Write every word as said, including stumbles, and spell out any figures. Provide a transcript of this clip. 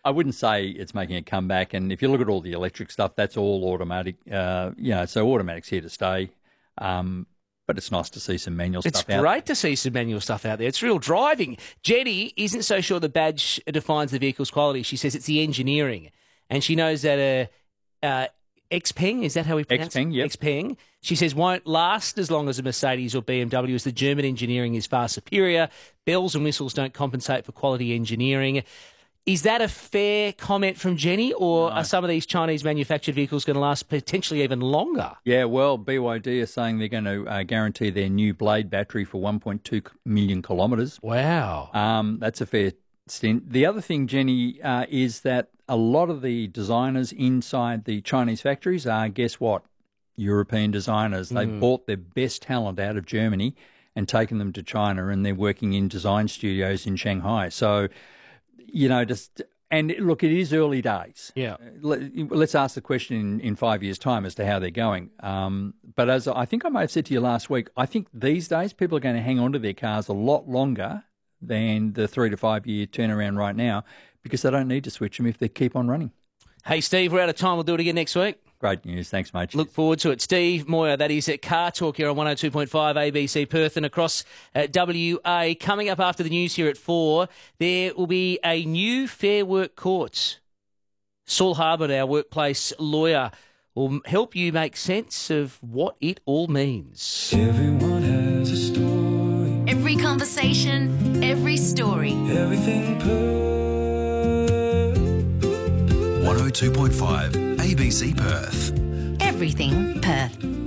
I wouldn't say it's making a comeback. And if you look at all the electric stuff, that's all automatic. Uh, you know, so automatic's here to stay. Um, but it's nice to see some manual It's stuff out there. great to see some manual stuff out there. It's real driving. Jenny isn't so sure the badge defines the vehicle's quality. She says it's the engineering. And she knows that a uh, Xpeng, is that how we pronounce Xpeng, it? yep. Xpeng, she says, won't last as long as a Mercedes or B M W, as the German engineering is far superior. Bells and whistles don't compensate for quality engineering. Is that a fair comment from Jenny, or No. are some of these Chinese manufactured vehicles going to last potentially even longer? Yeah, well, B Y D are saying they're going to uh, guarantee their new Blade battery for one point two million kilometres. Wow. Um, that's a fair stint. The other thing, Jenny, uh, is that a lot of the designers inside the Chinese factories are, guess what, European designers. They've Mm. bought their best talent out of Germany and taken them to China, and they're working in design studios in Shanghai. So, you know, just and look, it is early days. Yeah. Let, let's ask the question in, in five years' time as to how they're going. Um, but as I think I may have said to you last week, I think these days people are going to hang on to their cars a lot longer than the three to five year turnaround right now, because they don't need to switch them if they keep on running. Hey, Steve, we're out of time. We'll do it again next week. Great news. Thanks, mate. Look forward to it. Steve Moyer, that is at Car Talk here on one oh two point five A B C Perth and across uh, W A. Coming up after the news here at four, there will be a new Fair Work Court. Saul Harbert, our workplace lawyer, will help you make sense of what it all means. Everyone has a story. Every conversation, every story. Everything Perth. one oh two point five A B C Perth. Everything Perth.